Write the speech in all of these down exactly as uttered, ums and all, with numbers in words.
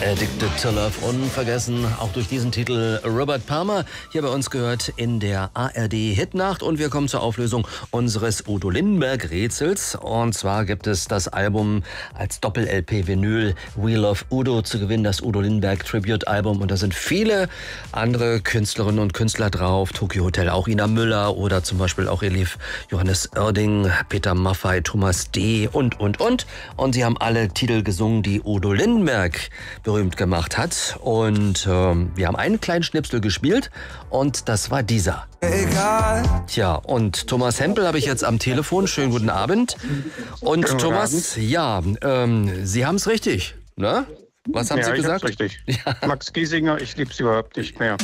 Addicted to Love, unvergessen, auch durch diesen Titel Robert Palmer, hier bei uns gehört in der A R D-Hitnacht. Und wir kommen zur Auflösung unseres Udo Lindenberg-Rätsels. Und zwar gibt es das Album als Doppel-L P-Vinyl We Love Udo zu gewinnen, das Udo Lindenberg-Tribute-Album. Und da sind viele andere Künstlerinnen und Künstler drauf, Tokyo Hotel, auch Ina Müller oder zum Beispiel auch Elif Johannes Oerding, Peter Maffay, Thomas D. und, und, und. Und sie haben alle Titel gesungen, die Udo Lindenberg berühmt gemacht hat. Und ähm, wir haben einen kleinen Schnipsel gespielt und das war dieser. Egal. Tja, und Thomas Hempel habe ich jetzt am Telefon. Schönen guten Abend. Und guten Thomas, Abend. ja, ähm, Sie haben es richtig, ne? Was haben ja, Sie ich gesagt? Hab's richtig. Ja. Max Giesinger, ich lieb's überhaupt nicht mehr.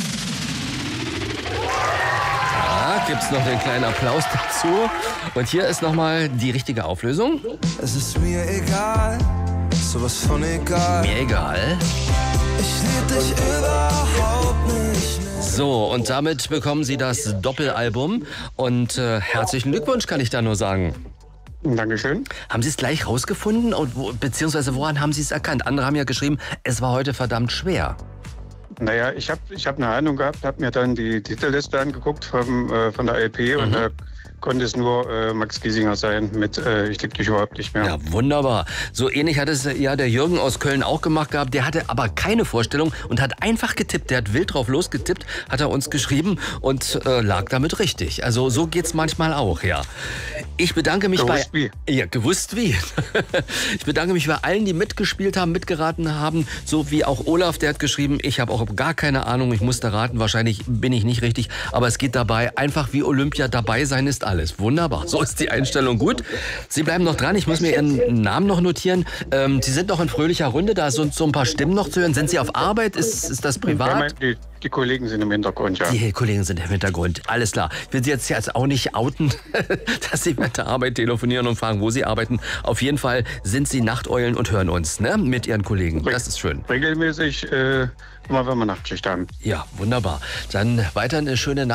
Ja, gibt's noch den kleinen Applaus dazu. Und hier ist nochmal die richtige Auflösung. Es ist mir egal, sowas von egal. Mir egal. Ich lieb dich überhaupt nicht mehr. So, und damit bekommen Sie das Doppelalbum. Und äh, herzlichen Glückwunsch, kann ich da nur sagen. Dankeschön. Haben Sie es gleich rausgefunden? Und wo, beziehungsweise woran haben Sie es erkannt? Andere haben ja geschrieben, es war heute verdammt schwer. Naja, ich habe ich hab eine Ahnung gehabt, habe mir dann die Titelliste angeguckt vom, äh, von der L P mhm. und da konnte es nur äh, Max Giesinger sein mit äh, Ich lieb dich überhaupt nicht mehr. Ja, wunderbar. So ähnlich hat es ja der Jürgen aus Köln auch gemacht gehabt. Der hatte aber keine Vorstellung und hat einfach getippt. Der hat wild drauf losgetippt, hat er uns geschrieben und äh, lag damit richtig. Also so geht's manchmal auch, ja. Ich bedanke mich gewusst bei... Wie. Ja, gewusst wie. Ich bedanke mich bei allen, die mitgespielt haben, mitgeraten haben. So wie auch Olaf, der hat geschrieben, ich habe auch gar keine Ahnung, ich musste raten. Wahrscheinlich bin ich nicht richtig. Aber es geht dabei einfach wie Olympia, dabei sein ist alles. Wunderbar. So ist die Einstellung gut. Sie bleiben noch dran. Ich muss mir Ihren Namen noch notieren. Ähm, Sie sind noch in fröhlicher Runde. Da sind so ein paar Stimmen noch zu hören. Sind Sie auf Arbeit? Ist, ist das privat? Ja, mein, die, die Kollegen sind im Hintergrund, ja. Die Kollegen sind im Hintergrund. Alles klar. Ich will Sie jetzt, jetzt auch nicht outen, dass Sie mit der Arbeit telefonieren und fragen, wo Sie arbeiten. Auf jeden Fall sind Sie Nachteulen und hören uns, ne? Mit Ihren Kollegen. Das ist schön. Regelmäßig, äh, immer wenn wir Nachtschicht haben. Ja, wunderbar. Dann weiter eine schöne Nacht.